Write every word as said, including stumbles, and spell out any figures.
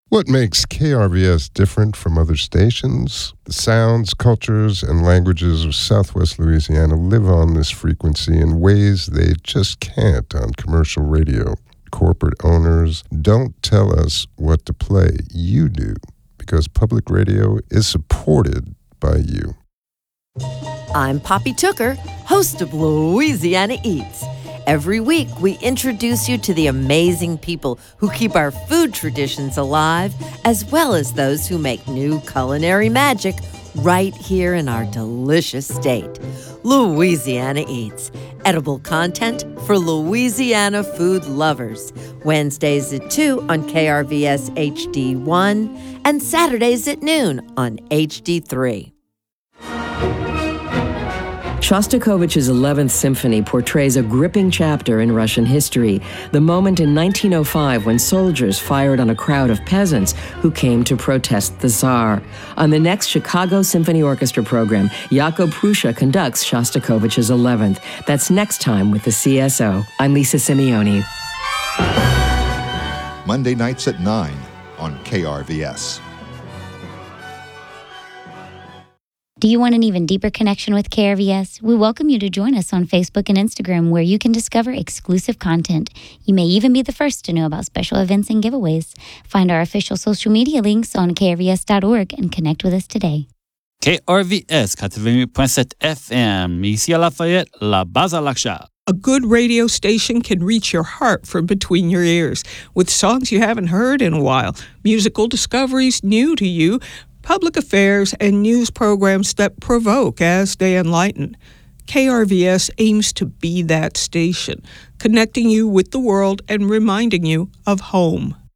What makes K R V S different from other stations? The sounds, cultures, and languages of Southwest Louisiana live on this frequency in ways they just can't on commercial radio. Corporate owners don't tell us what to play. You do, because public radio is supported by you. I'm Poppy Tooker, host of Louisiana Eats. Every week, we introduce you to the amazing people who keep our food traditions alive, as well as those who make new culinary magic right here in our delicious state. Louisiana Eats, edible content for Louisiana food lovers. Wednesdays at two on K R V S H D one and Saturdays at noon on H D three. Shostakovich's eleventh Symphony portrays a gripping chapter in Russian history, the moment in nineteen oh five when soldiers fired on a crowd of peasants who came to protest the Tsar. On the next Chicago Symphony Orchestra program, Jakub Prussia conducts Shostakovich's eleventh. That's next time with the C S O. I'm Lisa Simeone. Monday nights at nine on K R V S. Do you want an even deeper connection with K R V S? We welcome you to join us on Facebook and Instagram, where you can discover exclusive content. You may even be the first to know about special events and giveaways. Find our official social media links on K R V S dot org and connect with us today. K R V S quatre-vingt-huit point sept F M, ici à Lafayette, la base à l'achat. A good radio station can reach your heart from between your ears with songs you haven't heard in a while, musical discoveries new to you, public affairs, and news programs that provoke as they enlighten. K R V S aims to be that station, connecting you with the world and reminding you of home.